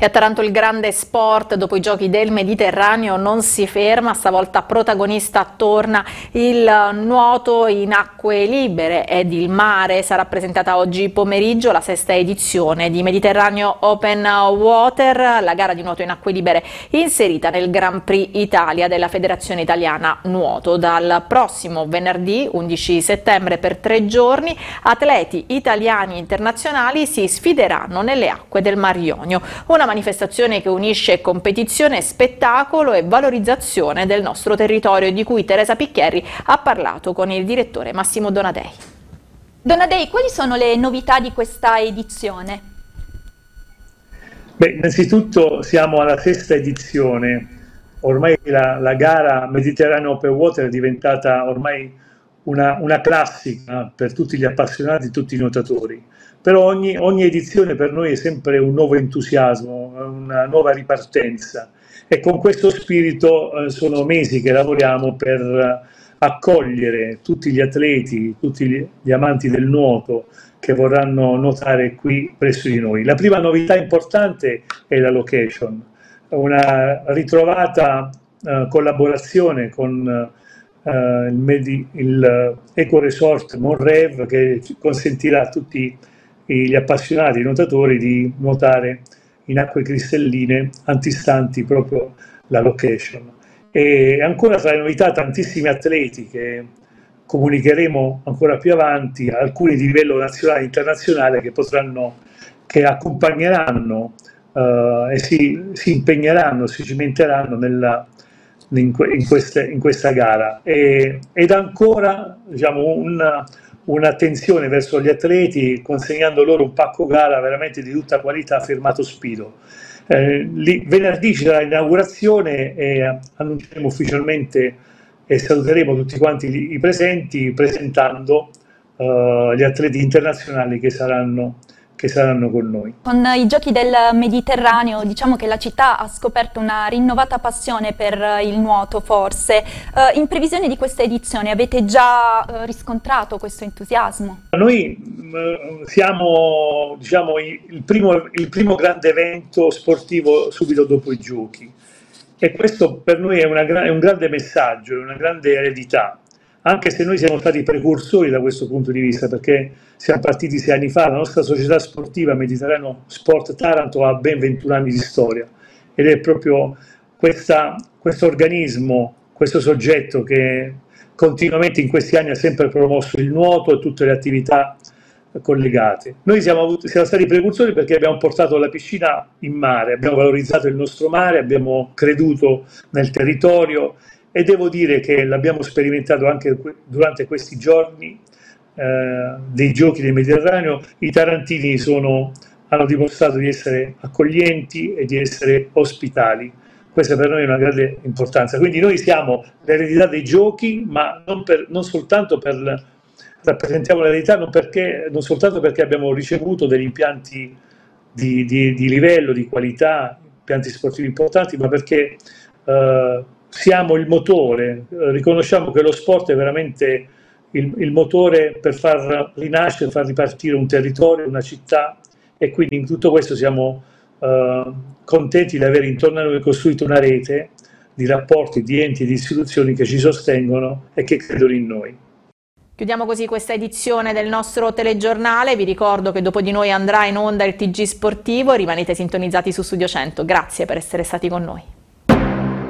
E a Taranto il grande sport dopo i giochi del Mediterraneo non si ferma, stavolta protagonista torna il nuoto in acque libere ed il mare. Sarà presentata oggi pomeriggio la sesta edizione di Mediterraneo Open Water, la gara di nuoto in acque libere inserita nel Grand Prix Italia della Federazione Italiana Nuoto. Dal prossimo venerdì 11 settembre per 3 giorni atleti italiani e internazionali si sfideranno nelle acque del Mar Ionio. Una manifestazione che unisce competizione, spettacolo e valorizzazione del nostro territorio, di cui Teresa Picchieri ha parlato con il direttore Massimo Donadei. Donadei, quali sono le novità di questa edizione? Beh, innanzitutto siamo alla sesta edizione, ormai la gara Mediterraneo Open Water è diventata ormai una classica per tutti gli appassionati, tutti i nuotatori. Però ogni edizione per noi è sempre un nuovo entusiasmo, una nuova ripartenza, e con questo spirito sono mesi che lavoriamo per accogliere tutti gli atleti, tutti gli amanti del nuoto che vorranno nuotare qui presso di noi. La prima novità importante è la location, una ritrovata collaborazione con il Eco Resort Monrev, che consentirà a tutti gli appassionati, i nuotatori, di nuotare in acque cristalline antistanti proprio la location. E ancora tra le novità tantissimi atleti che comunicheremo ancora più avanti, alcuni di livello nazionale e internazionale che accompagneranno e si impegneranno, si cimenteranno in questa gara, ed ancora, diciamo, un'attenzione verso gli atleti, consegnando loro un pacco gara veramente di tutta qualità firmato Spido. Venerdì ci sarà l'inaugurazione e annunceremo ufficialmente e saluteremo tutti quanti i presenti presentando gli atleti internazionali che saranno con noi. Con i giochi del Mediterraneo diciamo che la città ha scoperto una rinnovata passione per il nuoto, forse. In previsione di questa edizione avete già riscontrato questo entusiasmo? Noi siamo, diciamo, il primo grande evento sportivo subito dopo i giochi, e questo per noi è un grande messaggio, è una grande eredità. Anche se noi siamo stati precursori da questo punto di vista, perché siamo partiti 6 anni fa, la nostra società sportiva Mediterraneo Sport Taranto ha ben 21 anni di storia, ed è proprio questo organismo, questo soggetto che continuamente in questi anni ha sempre promosso il nuoto e tutte le attività collegate. Noi siamo stati precursori perché abbiamo portato la piscina in mare, abbiamo valorizzato il nostro mare, abbiamo creduto nel territorio, e devo dire che l'abbiamo sperimentato anche durante questi giorni dei giochi del Mediterraneo. I tarantini hanno dimostrato di essere accoglienti e di essere ospitali. Questa per noi è una grande importanza. Quindi noi siamo l'eredità dei giochi, ma non soltanto rappresentiamo l'eredità, non soltanto perché abbiamo ricevuto degli impianti di livello, di qualità, impianti sportivi importanti, ma perché siamo il motore. Riconosciamo che lo sport è veramente il motore per far rinascere, far ripartire un territorio, una città, e quindi in tutto questo siamo contenti di avere intorno a noi costruito una rete di rapporti, di enti e di istituzioni che ci sostengono e che credono in noi. Chiudiamo così questa edizione del nostro telegiornale. Vi ricordo che dopo di noi andrà in onda il TG Sportivo. Rimanete sintonizzati su Studio 100. Grazie per essere stati con noi.